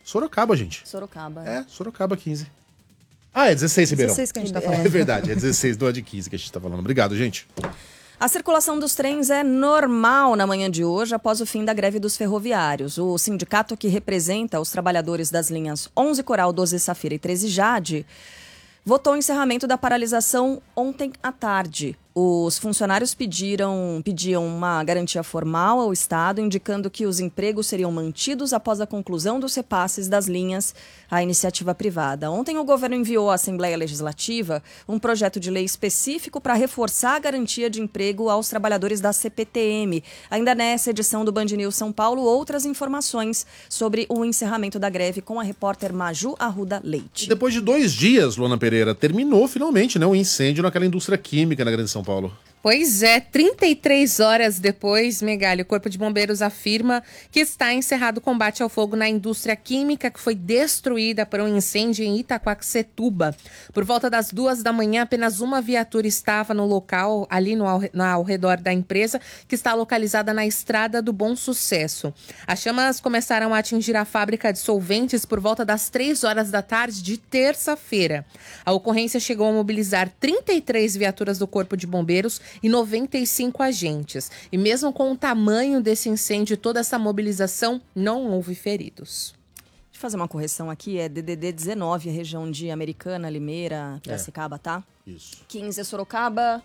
Sorocaba, gente. Sorocaba. Sorocaba 15. Ah, é 16, Ribeirão. 16 que a gente tá falando. É verdade, é 16, não é de 15 que a gente tá falando. Obrigado, gente. A circulação dos trens é normal na manhã de hoje, após o fim da greve dos ferroviários. O sindicato que representa os trabalhadores das linhas 11 Coral, 12 Safira e 13 Jade votou o encerramento da paralisação ontem à tarde. Os funcionários pediam uma garantia formal ao Estado, indicando que os empregos seriam mantidos após a conclusão dos repasses das linhas à iniciativa privada. Ontem, o governo enviou à Assembleia Legislativa um projeto de lei específico para reforçar a garantia de emprego aos trabalhadores da CPTM. Ainda nessa edição do Band News São Paulo, outras informações sobre o encerramento da greve com a repórter Maju Arruda Leite. Depois de 2 dias, Luana Pereira, terminou finalmente, né, o incêndio naquela indústria química na Grande São Paulo. Pois é, 33 horas depois, Megali, o Corpo de Bombeiros afirma que está encerrado o combate ao fogo na indústria química que foi destruída por um incêndio em Itaquaquecetuba. Por volta das 2 da manhã, apenas uma viatura estava no local, ali ao redor da empresa, que está localizada na Estrada do Bom Sucesso. As chamas começaram a atingir a fábrica de solventes por volta das 3 horas da tarde de terça-feira. A ocorrência chegou a mobilizar 33 viaturas do Corpo de Bombeiros e 95 agentes. E mesmo com o tamanho desse incêndio e toda essa mobilização, não houve feridos. Deixa eu fazer uma correção aqui, é DDD 19, a região de Americana, Limeira, Piracicaba, tá? Isso. 15 é Sorocaba.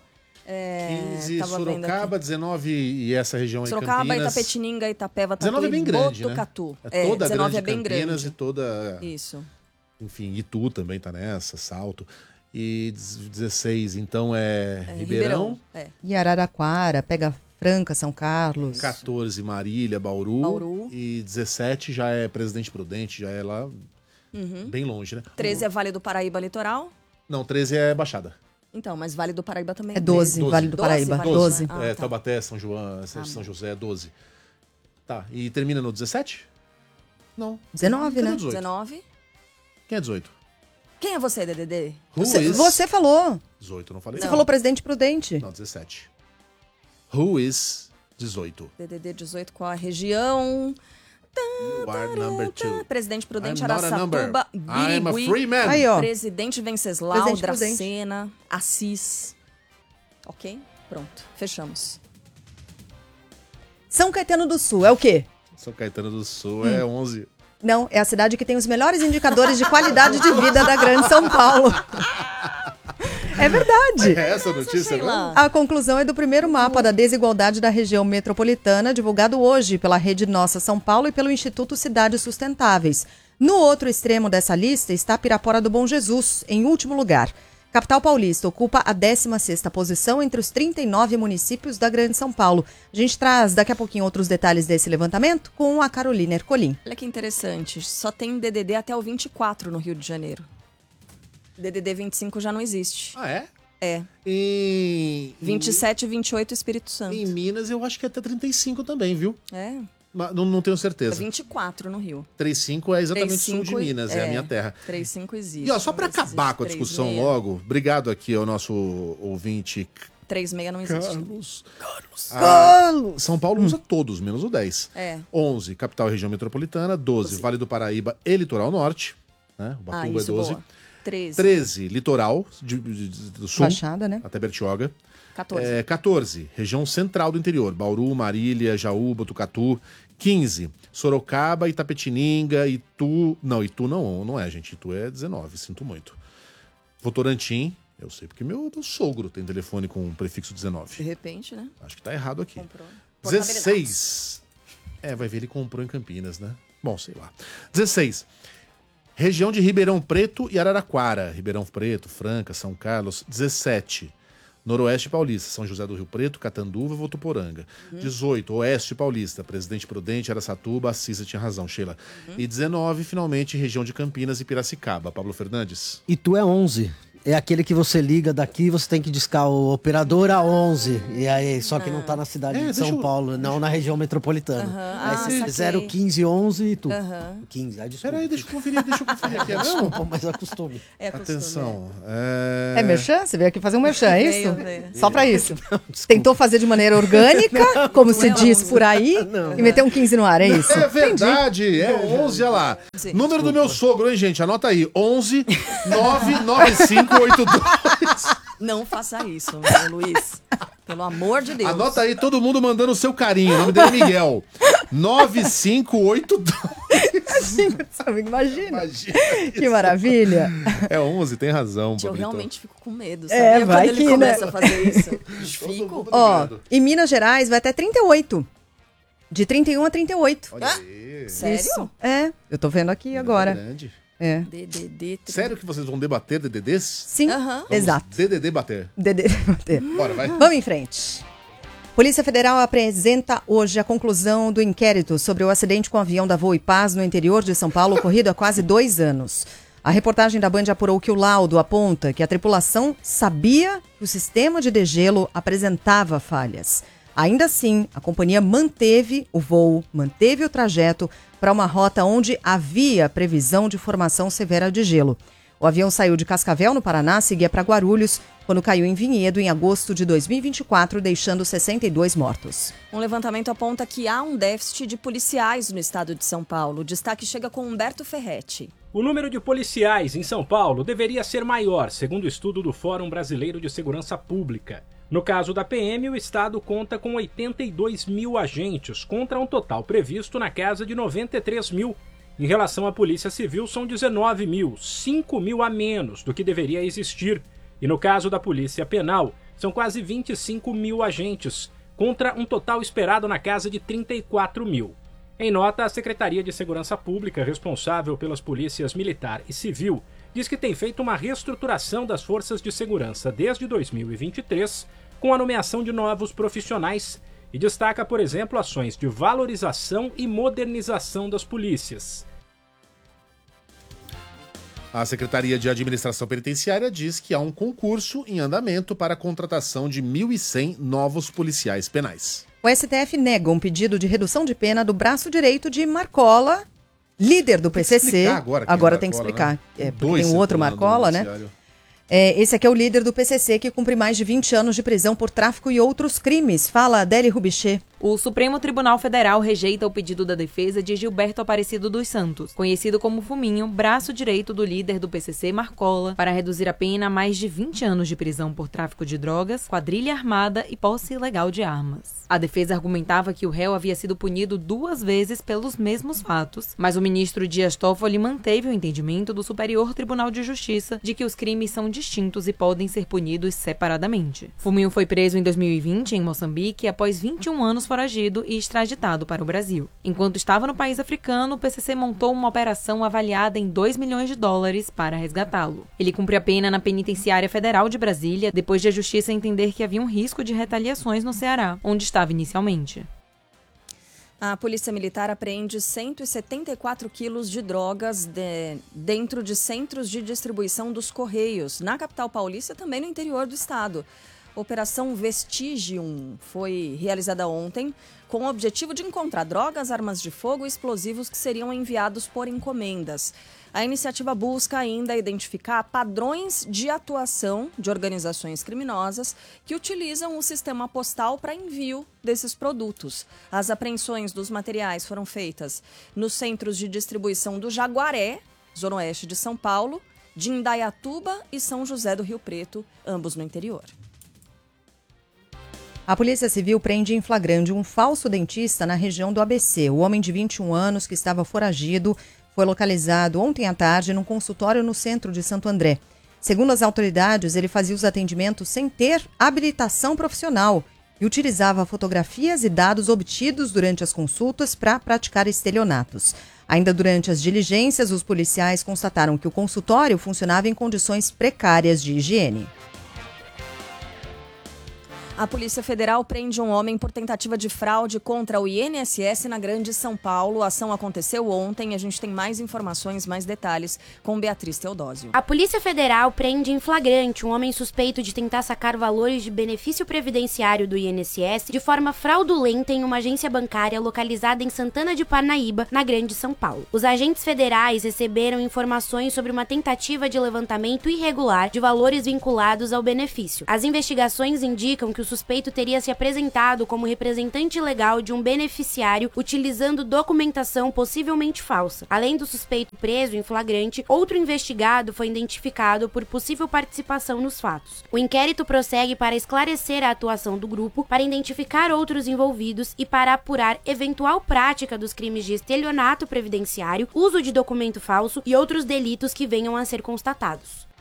15 Sorocaba, 19 e essa região aí, Sorocaba, Campinas. Itapetininga, Itapeva, 19 é bem grande, Botucatu. né? É toda 19 grande é bem Campinas grande. e toda... Isso. Enfim, Itu também tá nessa, Salto. E 16, então Ribeirão. E Araraquara, Pega Franca, São Carlos. 14, Marília, Bauru. E 17 já é Presidente Prudente, já é lá bem longe, né? 13 é Vale do Paraíba Litoral. Não, 13 é Baixada. Então, mas Vale do Paraíba também. É 12, Vale do Paraíba. 12. Tá. Taubaté, São João, São José, 12. Tá, e termina no 17? Não. 19, né? 19. Quem é 18? Quem é você, DDD? Você falou. 18, não falei. Você falou Presidente Prudente. Não, 17. Who is 18? DDD 18, qual a região? You are number 2. Presidente Prudente, I'm not a number. Araçatuba, I am a Birigui. free man. Aí, ó. Presidente Venceslau, Presidente Dracena, Assis. Ok? Pronto, fechamos. São Caetano do Sul, é o quê? São Caetano do Sul é 11. Não, é a cidade que tem os melhores indicadores de qualidade de vida da Grande São Paulo. É verdade. É essa a notícia, né? A conclusão é do primeiro mapa da desigualdade da região metropolitana, divulgado hoje pela Rede Nossa São Paulo e pelo Instituto Cidades Sustentáveis. No outro extremo dessa lista está Pirapora do Bom Jesus, em último lugar. Capital Paulista ocupa a 16ª posição entre os 39 municípios da Grande São Paulo. A gente traz daqui a pouquinho outros detalhes desse levantamento com a Carolina Ercolim. Olha que interessante, só tem DDD até o 24 no Rio de Janeiro. DDD 25 já não existe. Ah, é? É. 27 e 28 Espírito Santo. Em Minas eu acho que é até 35 também, viu? É. Mas não tenho É certeza. 24 no Rio. 35 é exatamente o sul 35 de Minas, é a minha terra. 35 existe. E ó, só pra Não existe acabar com a discussão 36. logo, obrigado aqui ao nosso ouvinte 36 não existe. Carlos. São Paulo usa todos, menos o 10. É. 11, capital e região metropolitana. 12, Vale do Paraíba e litoral norte. Né? O Batuba é isso, 12. boa. 13. 13, litoral do sul. Baixada, né? Até Bertioga. 14. 14, região central do interior. Bauru, Marília, Jaú, Botucatu. 15, Sorocaba, Itapetininga, Itu... Não, Itu não é, gente. Itu é 19, sinto muito. Votorantim, eu sei porque meu sogro tem telefone com o prefixo 19. De repente, né? Acho que tá errado aqui. Comprou. 16. Vai ver, ele comprou em Campinas, né? Bom, sei lá. 16. Região de Ribeirão Preto e Araraquara. Ribeirão Preto, Franca, São Carlos. 17. Noroeste Paulista, São José do Rio Preto, Catanduva e Votuporanga. 18, Oeste Paulista, Presidente Prudente, Araçatuba, Assis, tinha razão, Sheila. E 19, finalmente, região de Campinas e Piracicaba. Pablo Fernandes. Itu é 11. é aquele que você liga daqui, você tem que discar o operador a 11. E aí, só que não tá na cidade de São Paulo, não na região metropolitana. Aí você 015 11 e tu. 15. Aí desculpa. Peraí, deixa eu conferir aqui. Desculpa, mas é costume. Atenção. É merchan? Você veio aqui fazer um merchan, é isso? Veio. Só pra isso. Tentou fazer de maneira orgânica, como se diz por aí, e meteu um 15 no ar, é isso? É verdade, é 11, olha lá. Número do meu sogro, hein, gente? Anota aí, 11 99582. Não faça isso, meu Luiz. Pelo amor de Deus. Anota aí, todo mundo mandando o seu carinho. O nome dele é Miguel. 9582. Imagina. Que maravilha. É 11, tem razão, Eu Pablito. realmente fico com medo, sabe? vai Quando que, ele começa né? a fazer isso. Fico. Ó, em Minas Gerais vai até 38. De 31 a 38. Olha aí. Sério? Isso. É, eu tô vendo aqui agora. Grande. É. DDD. Sério que vocês vão debater DDDs? Sim, Aham. exato. DDD bater. Bora, vai. Vamos em frente. Polícia Federal apresenta hoje a conclusão do inquérito sobre o acidente com o avião da Voo e Paz no interior de São Paulo, ocorrido há quase 2 anos. A reportagem da Band apurou que o laudo aponta que a tripulação sabia que o sistema de degelo apresentava falhas. Ainda assim, a companhia manteve o voo, manteve o trajeto para uma rota onde havia previsão de formação severa de gelo. O avião saiu de Cascavel, no Paraná, seguia para Guarulhos, quando caiu em Vinhedo em agosto de 2024, deixando 62 mortos. Um levantamento aponta que há um déficit de policiais no estado de São Paulo. O destaque chega com Humberto Ferretti. O número de policiais em São Paulo deveria ser maior, segundo o estudo do Fórum Brasileiro de Segurança Pública. No caso da PM, o estado conta com 82 mil agentes, contra um total previsto na casa de 93 mil. Em relação à Polícia Civil, são 19 mil, 5 mil a menos do que deveria existir. E no caso da Polícia Penal, são quase 25 mil agentes, contra um total esperado na casa de 34 mil. Em nota, a Secretaria de Segurança Pública, responsável pelas polícias Militar e Civil, diz que tem feito uma reestruturação das forças de segurança desde 2023, com a nomeação de novos profissionais, e destaca, por exemplo, ações de valorização e modernização das polícias. A Secretaria de Administração Penitenciária diz que há um concurso em andamento para a contratação de 1.100 novos policiais penais. O STF nega um pedido de redução de pena do braço direito de Marcola, líder do PCC. Agora tem que Marcola, explicar. né? Porque tem um outro Marcola, né? Esse aqui é o líder do PCC, que cumpre mais de 20 anos de prisão por tráfico e outros crimes. Fala, Adélie Rubichê. O Supremo Tribunal Federal rejeita o pedido da defesa de Gilberto Aparecido dos Santos, conhecido como Fuminho, braço direito do líder do PCC, Marcola, para reduzir a pena a mais de 20 anos de prisão por tráfico de drogas, quadrilha armada e posse ilegal de armas. A defesa argumentava que o réu havia sido punido 2 vezes pelos mesmos fatos, mas o ministro Dias Toffoli manteve o entendimento do Superior Tribunal de Justiça de que os crimes são distintos e podem ser punidos separadamente. Fuminho foi preso em 2020 em Moçambique após 21 anos foragido e extraditado para o Brasil. Enquanto estava no país africano, o PCC montou uma operação avaliada em $2 milhões para resgatá-lo. Ele cumpre a pena na Penitenciária Federal de Brasília, depois de a Justiça entender que havia um risco de retaliações no Ceará, onde estava inicialmente. A Polícia Militar apreende 174 quilos de drogas dentro de centros de distribuição dos Correios, na capital paulista e também no interior do estado. Operação Vestigium foi realizada ontem com o objetivo de encontrar drogas, armas de fogo e explosivos que seriam enviados por encomendas. A iniciativa busca ainda identificar padrões de atuação de organizações criminosas que utilizam o sistema postal para envio desses produtos. As apreensões dos materiais foram feitas nos centros de distribuição do Jaguaré, zona oeste de São Paulo, de Indaiatuba e São José do Rio Preto, ambos no interior. A Polícia Civil prende em flagrante um falso dentista na região do ABC. O homem de 21 anos, que estava foragido, foi localizado ontem à tarde num consultório no centro de Santo André. Segundo as autoridades, ele fazia os atendimentos sem ter habilitação profissional e utilizava fotografias e dados obtidos durante as consultas para praticar estelionatos. Ainda durante as diligências, os policiais constataram que o consultório funcionava em condições precárias de higiene. A Polícia Federal prende um homem por tentativa de fraude contra o INSS na Grande São Paulo. A ação aconteceu ontem. A gente tem mais informações, mais detalhes com Beatriz Teodósio. A Polícia Federal prende em flagrante um homem suspeito de tentar sacar valores de benefício previdenciário do INSS de forma fraudulenta em uma agência bancária localizada em Santana de Parnaíba, na Grande São Paulo. Os agentes federais receberam informações sobre uma tentativa de levantamento irregular de valores vinculados ao benefício. As investigações indicam que o suspeito teria se apresentado como representante legal de um beneficiário utilizando documentação possivelmente falsa. Além do suspeito preso em flagrante, outro investigado foi identificado por possível participação nos fatos. O inquérito prossegue para esclarecer a atuação do grupo, para identificar outros envolvidos e para apurar eventual prática dos crimes de estelionato previdenciário, uso de documento falso e outros delitos que venham a ser constatados.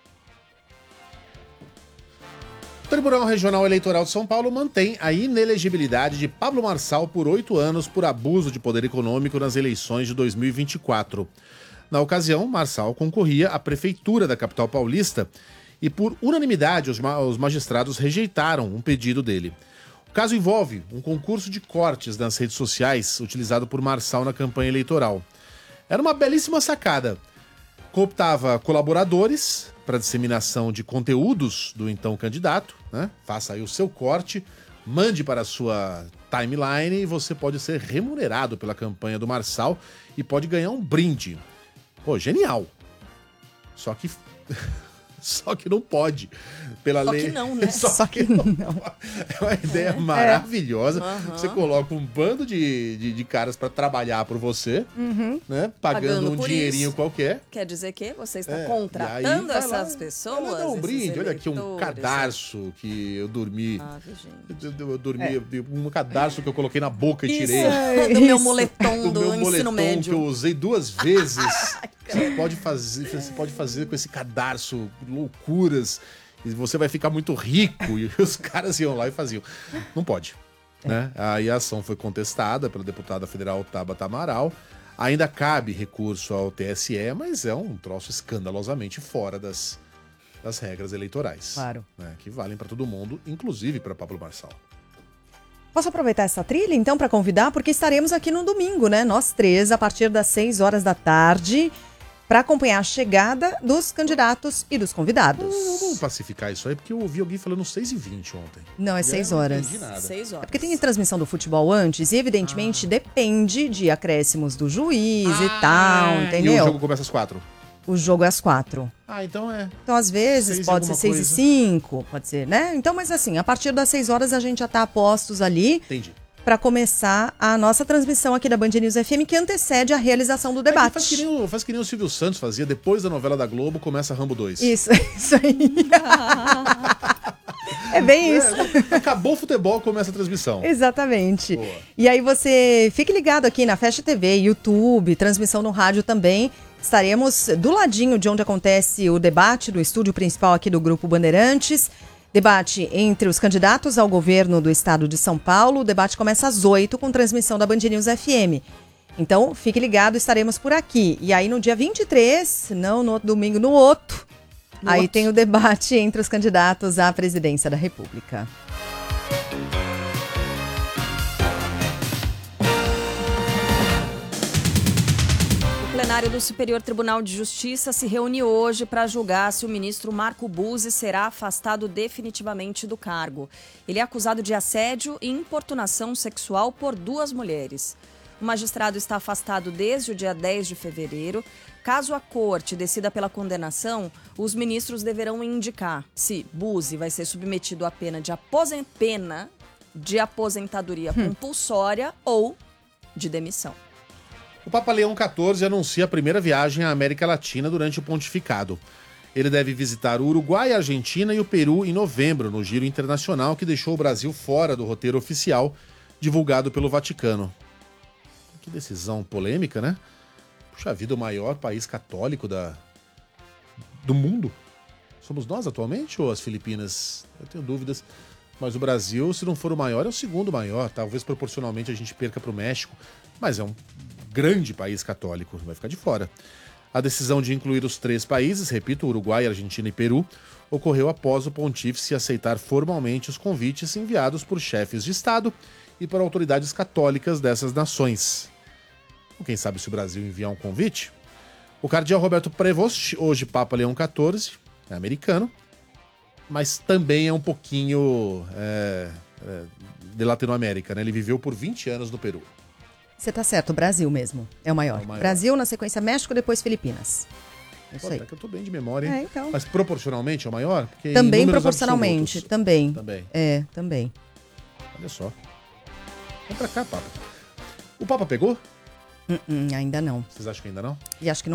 O Tribunal Regional Eleitoral de São Paulo mantém a inelegibilidade de Pablo Marçal por 8 anos por abuso de poder econômico nas eleições de 2024. Na ocasião, Marçal concorria à prefeitura da capital paulista e, por unanimidade, os magistrados rejeitaram um pedido dele. O caso envolve um concurso de cortes nas redes sociais utilizado por Marçal na campanha eleitoral. Era uma belíssima sacada. Cooptava colaboradores para disseminação de conteúdos do então candidato, né? Faça aí o seu corte, mande para a sua timeline e você pode ser remunerado pela campanha do Marçal e pode ganhar um brinde. Pô, genial! Só que não pode. Pela Só lei. que não, né? Só que não. É uma ideia maravilhosa. Você coloca um bando de caras para trabalhar por você, né? Pagando um dinheirinho qualquer. Quer dizer que você está contratando essas pessoas? Ela dá um brinde. Olha aqui um cadarço que eu dormi. Eu dormi, um cadarço que eu coloquei na boca e tirei. Do meu moletom do ensino médio. Que eu usei 2 vezes. Você pode fazer com esse cadarço loucuras e você vai ficar muito rico. E os caras iam lá e faziam. Não pode. Né? Aí a ação foi contestada pela deputada federal Tabata Amaral. Ainda cabe recurso ao TSE, mas é um troço escandalosamente fora das regras eleitorais. Claro. Né? Que valem para todo mundo, inclusive para Pablo Marçal. Posso aproveitar essa trilha, então, para convidar? Porque estaremos aqui no domingo, né? Nós 3, a partir das 6 horas da tarde, para acompanhar a chegada dos candidatos e dos convidados. Vamos pacificar isso aí, porque eu ouvi alguém falando 6h20 ontem. Não, é 6 horas. Não entendi nada. 6 horas. É porque tem transmissão do futebol antes e, evidentemente, depende de acréscimos do juiz e tal, entendeu? E o jogo começa às 4? O jogo é às 4. Então é. Então, às vezes, 6 pode ser alguma 6h05, pode ser, né? Então, mas assim, a partir das 6 horas a gente já tá a postos ali. Entendi. Para começar a nossa transmissão aqui da Band News FM, que antecede a realização do debate. Faz que nem o Silvio Santos fazia, depois da novela da Globo, começa Rambo 2. Isso aí. É bem isso. Acabou o futebol, começa a transmissão. Exatamente. Boa. E aí você fique ligado aqui na Fast TV, YouTube, transmissão no rádio também. Estaremos do ladinho de onde acontece o debate do estúdio principal aqui do Grupo Bandeirantes. Debate entre os candidatos ao governo do estado de São Paulo. O debate começa às 8 com transmissão da Band News FM. Então, fique ligado, estaremos por aqui. E aí no dia 23, não no outro domingo, no outro, aí tem o debate entre os candidatos à presidência da República. O plenário do Superior Tribunal de Justiça se reúne hoje para julgar se o ministro Marco Buzzi será afastado definitivamente do cargo. Ele é acusado de assédio e importunação sexual por 2 mulheres. O magistrado está afastado desde o dia 10 de fevereiro. Caso a corte decida pela condenação, os ministros deverão indicar se Buzzi vai ser submetido à pena de aposentadoria compulsória ou de demissão. O Papa Leão XIV anuncia a primeira viagem à América Latina durante o pontificado. Ele deve visitar o Uruguai, a Argentina e o Peru em novembro, no giro internacional que deixou o Brasil fora do roteiro oficial divulgado pelo Vaticano. Que decisão polêmica, né? Puxa vida, o maior país católico do mundo. Somos nós atualmente ou as Filipinas? Eu tenho dúvidas. Mas o Brasil, se não for o maior, é o segundo maior. Talvez proporcionalmente a gente perca para o México. Mas é um grande país católico, vai ficar de fora. A decisão de incluir os 3 países, repito, Uruguai, Argentina e Peru, ocorreu após o pontífice aceitar formalmente os convites enviados por chefes de Estado e por autoridades católicas dessas nações. Quem sabe se o Brasil enviar um convite? O cardeal Roberto Prevost, hoje Papa Leão XIV, é americano, mas também é um pouquinho de Latinoamérica, né? Ele viveu por 20 anos no Peru. Você tá certo, o Brasil mesmo é o maior. Brasil, na sequência México, depois Filipinas. Isso aí. Até que eu tô bem de memória, hein? Então. Mas proporcionalmente é o maior? Porque também proporcionalmente, também. Também. Também. Olha só. Vem pra cá, Papa. O Papa pegou? Ainda não. Vocês acham que ainda não? E acho que não.